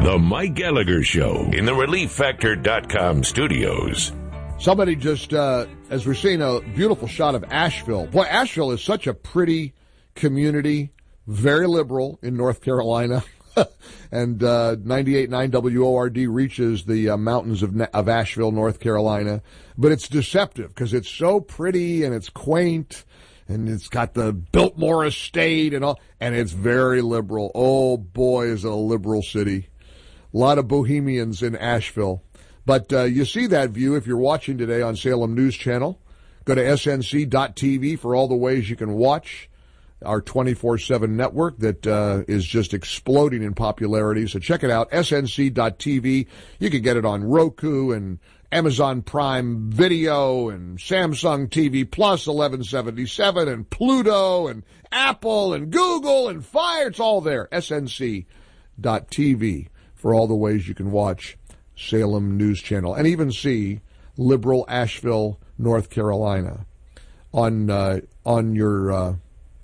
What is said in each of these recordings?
The Mike Gallagher Show in the ReliefFactor.com studios. Somebody just, as we're seeing a beautiful shot of Asheville. Boy, Asheville is such a pretty community, very liberal in North Carolina. And 98.9 WORD reaches the mountains of Asheville, North Carolina. But it's deceptive because it's so pretty and it's quaint. And it's got the Biltmore Estate and all. And it's very liberal. Oh, boy, is it a liberal city. A lot of bohemians in Asheville. But you see that view if you're watching today on Salem News Channel. Go to snc.tv for all the ways you can watch our 24/7 network that is just exploding in popularity. So check it out, snc.tv. You can get it on Roku and Amazon Prime Video and Samsung TV Plus 1177 and Pluto and Apple and Google and Fire. It's all there, snc.tv. For all the ways you can watch Salem News Channel and even see liberal Asheville, North Carolina on your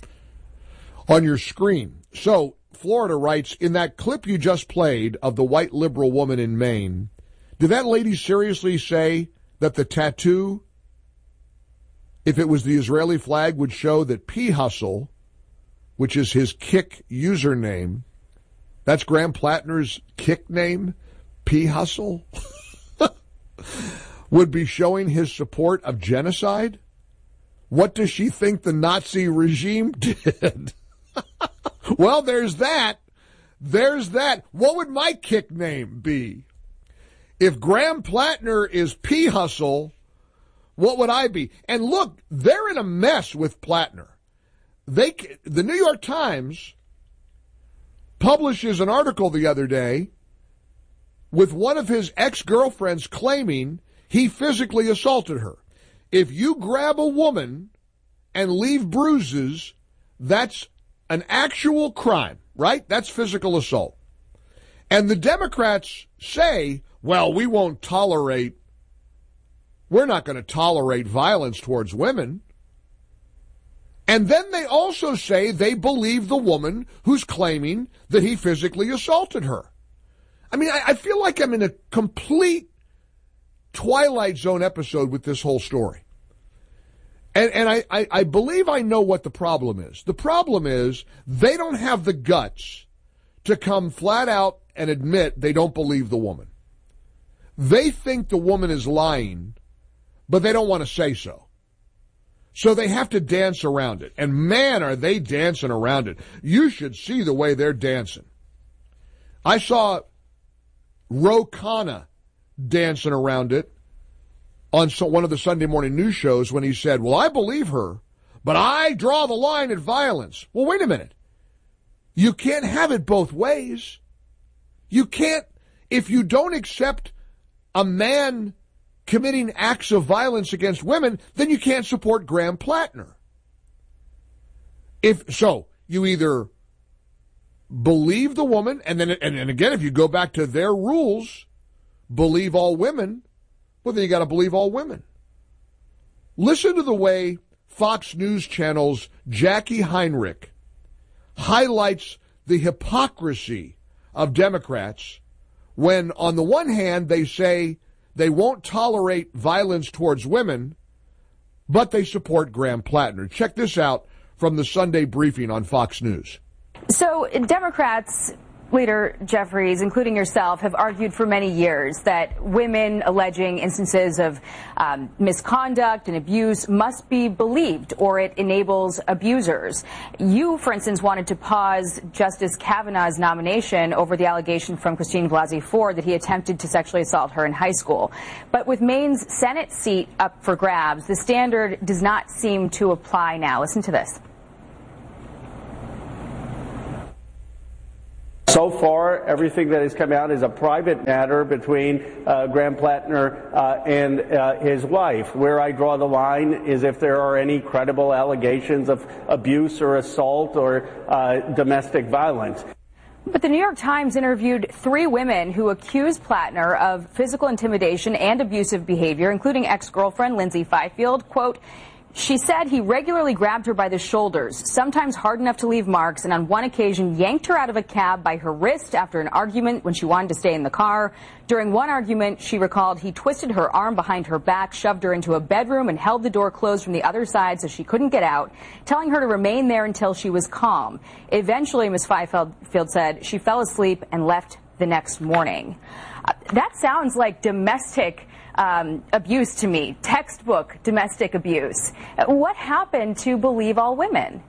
screen. So Florida writes, in that clip you just played of the white liberal woman in Maine, did that lady seriously say that the tattoo, if it was the Israeli flag, would show that P. Hustle, which is his Kick username, that's Graham Plattner's Kick name, P. Hustle, would be showing his support of genocide? What does she think the Nazi regime did? Well, there's that. There's that. What would my Kick name be? If Graham Plattner is P. Hustle, what would I be? And look, they're in a mess with Plattner. The New York Times publishes an article the other day with one of his ex-girlfriends claiming he physically assaulted her. If you grab a woman and leave bruises, that's an actual crime, right? That's physical assault. And the Democrats say, well, we're not going to tolerate violence towards women. And then they also say they believe the woman who's claiming that he physically assaulted her. I mean, I feel like I'm in a complete Twilight Zone episode with this whole story. And I believe I know what the problem is. The problem is they don't have the guts to come flat out and admit they don't believe the woman. They think the woman is lying, but they don't want to say so. So they have to dance around it. And man, are they dancing around it. You should see the way they're dancing. I saw Ro Khanna dancing around it on one of the Sunday morning news shows when he said, well, I believe her, but I draw the line at violence. Well, wait a minute. You can't have it both ways. You can't, if you don't accept a man committing acts of violence against women, then you can't support Graham Plattner. If so, you either believe the woman, and then, and again, if you go back to their rules, believe all women, well, then you got to believe all women. Listen to the way Fox News Channel's Jackie Heinrich highlights the hypocrisy of Democrats when, on the one hand, they say they won't tolerate violence towards women, but they support Graham Plattner. Check this out from the Sunday briefing on Fox News. So Democrats, Leader Jeffries, including yourself, have argued for many years that women alleging instances of misconduct and abuse must be believed, or it enables abusers. You, for instance, wanted to pause Justice Kavanaugh's nomination over the allegation from Christine Blasey Ford that he attempted to sexually assault her in high school. But with Maine's Senate seat up for grabs, the standard does not seem to apply now. Listen to this. So far, everything that has come out is a private matter between Graham Plattner and his wife. Where I draw the line is if there are any credible allegations of abuse or assault or domestic violence. But the New York Times interviewed 3 women who accused Plattner of physical intimidation and abusive behavior, including ex-girlfriend Lindsay Fifield. Quote, She said he regularly grabbed her by the shoulders, sometimes hard enough to leave marks, and on one occasion yanked her out of a cab by her wrist after an argument when she wanted to stay in the car. During one argument, she recalled he twisted her arm behind her back, shoved her into a bedroom, and held the door closed from the other side so she couldn't get out, telling her to remain there until she was calm. Eventually, Ms. Fifield said she fell asleep and left the next morning. That sounds like domestic abuse to me, textbook domestic abuse. What happened to Believe All Women?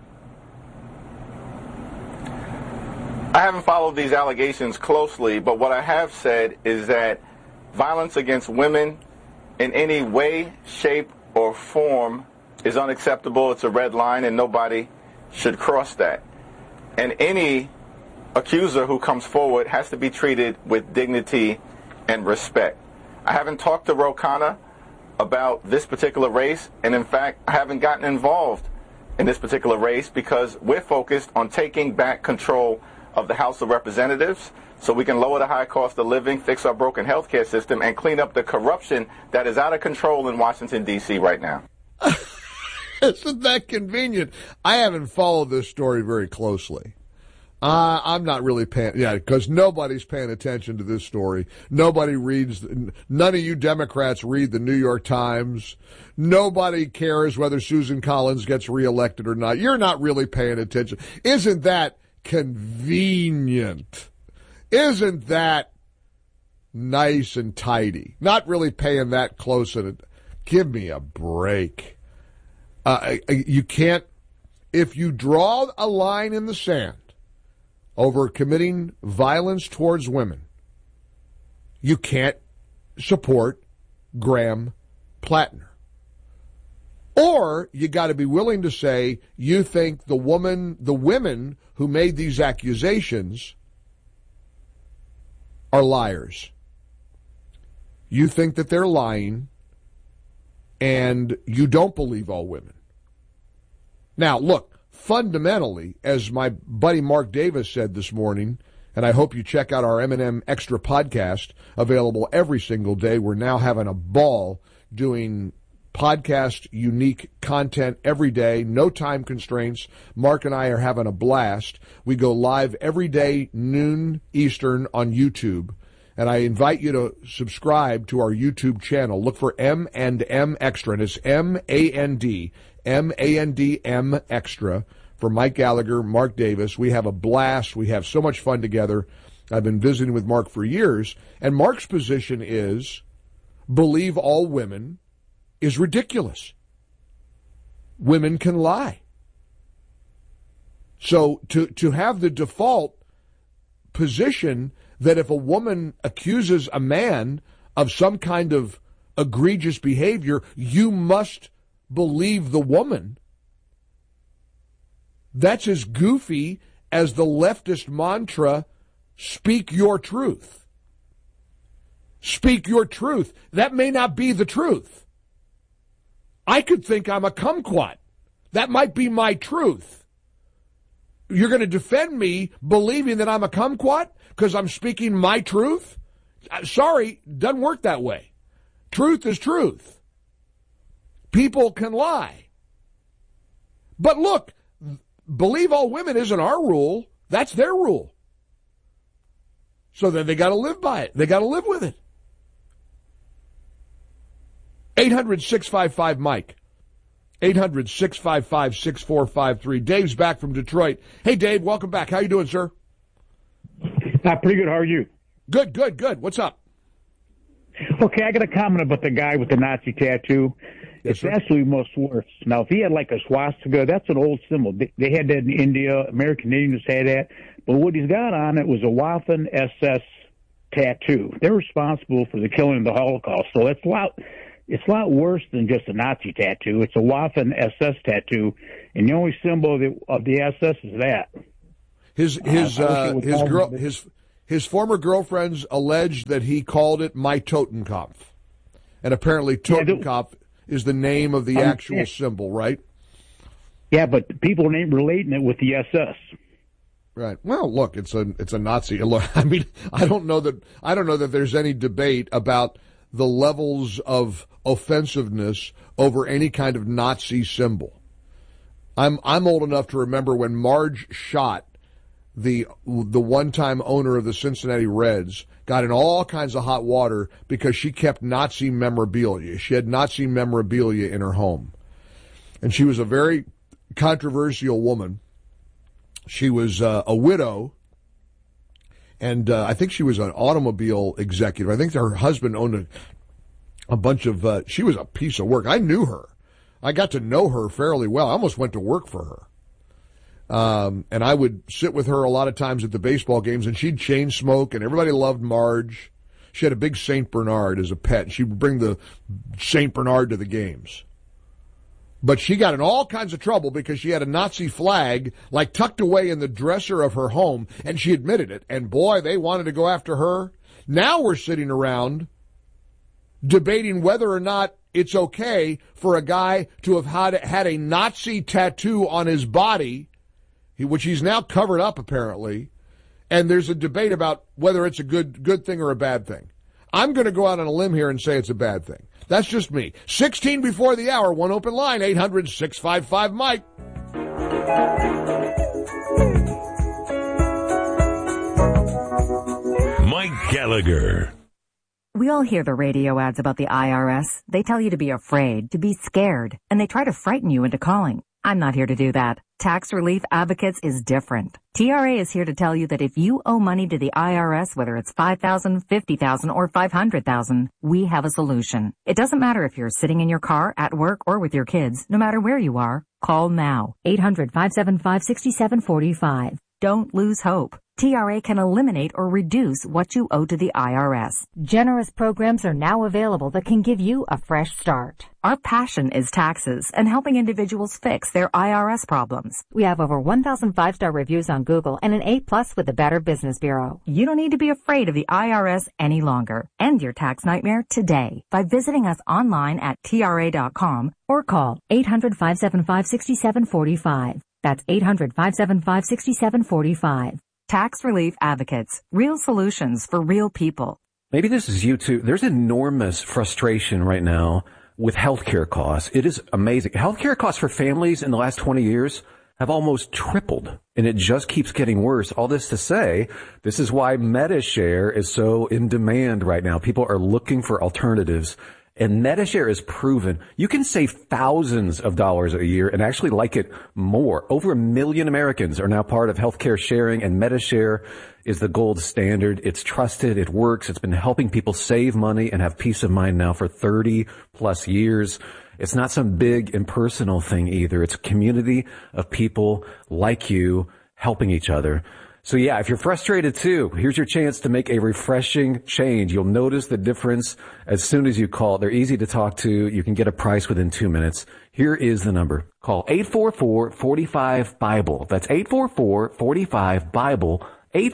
I haven't followed these allegations closely, but what I have said is that violence against women in any way, shape, or form is unacceptable. It's a red line, and nobody should cross that. And any accuser who comes forward has to be treated with dignity and respect. I haven't talked to Ro Khanna about this particular race, and in fact, I haven't gotten involved in this particular race because we're focused on taking back control of the House of Representatives so we can lower the high cost of living, fix our broken healthcare system, and clean up the corruption that is out of control in Washington, D.C. right now. Isn't that convenient? I haven't followed this story very closely. I'm not really paying, because nobody's paying attention to this story. Nobody reads, none of you Democrats read the New York Times. Nobody cares whether Susan Collins gets reelected or not. You're not really paying attention. Isn't that convenient? Isn't that nice and tidy? Not really paying that close at it. Give me a break. You can't, if you draw a line in the sand over committing violence towards women, you can't support Graham Plattner. Or you got to be willing to say you think the women who made these accusations are liars. You think that they're lying and you don't believe all women. Now, look, fundamentally, as my buddy Mark Davis said this morning, and I hope you check out our M&M Extra podcast, available every single day. We're now having a ball doing podcast unique content every day, no time constraints. Mark and I are having a blast. We go live every day, noon Eastern on YouTube. And I invite you to subscribe to our YouTube channel. Look for M&M Extra, and it's M-A-N-D M Extra for Mike Gallagher, Mark Davis. We have a blast. We have so much fun together. I've been visiting with Mark for years, and Mark's position is believe all women is ridiculous. Women can lie. So to have the default position that if a woman accuses a man of some kind of egregious behavior, you must believe the woman, that's as goofy as the leftist mantra, speak your truth. Speak your truth. That may not be the truth. I could think I'm a kumquat. That might be my truth. You're going to defend me believing that I'm a kumquat because I'm speaking my truth? Sorry, doesn't work that way. Truth is truth. People can lie. But look, believe all women isn't our rule. That's their rule. So then they got to live by it. They got to live with it. 800-655-MIKE. 800-655-6453. Dave's back from Detroit. Hey, Dave, welcome back. How you doing, sir? Pretty good. How are you? Good. What's up? Okay, I got a comment about the guy with the Nazi tattoo. Yes, it's absolutely most worse. Now, if he had like a swastika, that's an old symbol. They had that in India. American Indians had that. But what he's got on it was a Waffen SS tattoo. They're responsible for the killing of the Holocaust. So it's a lot worse than just a Nazi tattoo. It's a Waffen SS tattoo, and the only symbol of the SS is that. His former girlfriends alleged that he called it my Totenkopf, and apparently Totenkopf is the name of the actual symbol, right? Yeah, but people ain't relating it with the SS. Right. Well, look, it's a Nazi. Look, I mean, I don't know that there's any debate about the levels of offensiveness over any kind of Nazi symbol. I'm old enough to remember when Marge Schott, the one-time owner of the Cincinnati Reds, got in all kinds of hot water because she kept Nazi memorabilia. She had Nazi memorabilia in her home. And she was a very controversial woman. She was a widow, and I think she was an automobile executive. I think her husband owned a bunch of, she was a piece of work. I knew her. I got to know her fairly well. I almost went to work for her. And I would sit with her a lot of times at the baseball games, and she'd chain smoke, and everybody loved Marge. She had a big St. Bernard as a pet. She would bring the St. Bernard to the games. But she got in all kinds of trouble because she had a Nazi flag, like, tucked away in the dresser of her home, and she admitted it. And, boy, they wanted to go after her. Now we're sitting around debating whether or not it's okay for a guy to have had a Nazi tattoo on his body, which he's now covered up, apparently, and there's a debate about whether it's a good thing or a bad thing. I'm going to go out on a limb here and say it's a bad thing. That's just me. 16 before the hour, one open line, 800-655-MIKE. Mike Gallagher. We all hear the radio ads about the IRS. They tell you to be afraid, to be scared, and they try to frighten you into calling. I'm not here to do that. Tax Relief Advocates is different. TRA is here to tell you that if you owe money to the IRS, whether it's $5,000, $50,000, or $500,000, we have a solution. It doesn't matter if you're sitting in your car, at work, or with your kids. No matter where you are, call now. 800-575-6745. Don't lose hope. TRA can eliminate or reduce what you owe to the IRS. Generous programs are now available that can give you a fresh start. Our passion is taxes and helping individuals fix their IRS problems. We have over 1,000 5-star reviews on Google and an A+ with the Better Business Bureau. You don't need to be afraid of the IRS any longer. End your tax nightmare today by visiting us online at TRA.com or call 800-575-6745. That's 800-575-6745. Tax Relief Advocates. Real solutions for real people. Maybe this is you too. There's enormous frustration right now with healthcare costs. It is amazing. Healthcare costs for families in the last 20 years have almost tripled, and it just keeps getting worse. All this to say, this is why MediShare is so in demand right now. People are looking for alternatives. And MediShare is proven you can save thousands of dollars a year and actually like it more. Over 1 million Americans are now part of healthcare sharing, and MediShare is the gold standard. It's trusted. It works. It's been helping people save money and have peace of mind now for 30 plus years. It's not some big impersonal thing either. It's a community of people like you helping each other. So yeah, if you're frustrated too, here's your chance to make a refreshing change. You'll notice the difference as soon as you call. They're easy to talk to. You can get a price within 2 minutes. Here is the number. Call 844-45-BIBLE. That's 844-45-BIBLE.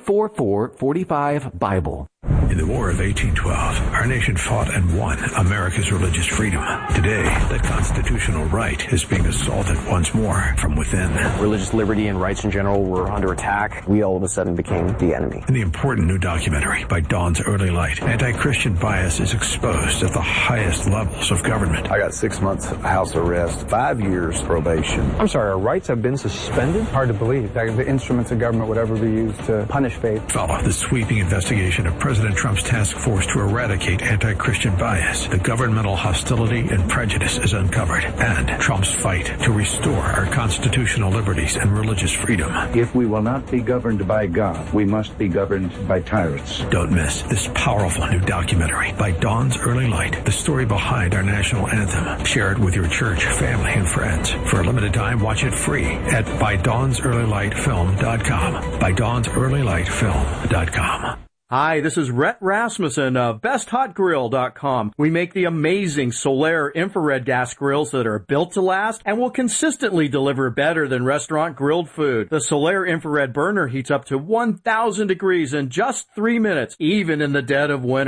844-45-BIBLE. In the War of 1812, our nation fought and won America's religious freedom. Today, that constitutional right is being assaulted once more from within. Religious liberty and rights in general were under attack. We all of a sudden became the enemy. In the important new documentary by Dawn's Early Light, anti-Christian bias is exposed at the highest levels of government. I got 6 months house arrest, 5 years probation. I'm sorry, our rights have been suspended? Hard to believe that the instruments of government would ever be used to punish faith. Follow the sweeping investigation of President Trump's task force to eradicate anti-Christian bias. The governmental hostility and prejudice is uncovered, and Trump's fight to restore our constitutional liberties and religious freedom. If we will not be governed by God, we must be governed by tyrants. Don't miss this powerful new documentary by Dawn's Early Light, the story behind our national anthem. Share it with your church, family, and friends. For a limited time, watch it free at ByDawnsEarlyLightFilm.com. ByDawnsEarlyLightFilm.com. Hi, this is Rhett Rasmussen of BestHotGrill.com. We make the amazing Solaire infrared gas grills that are built to last and will consistently deliver better than restaurant grilled food. The Solaire infrared burner heats up to 1,000 degrees in just 3 minutes, even in the dead of winter.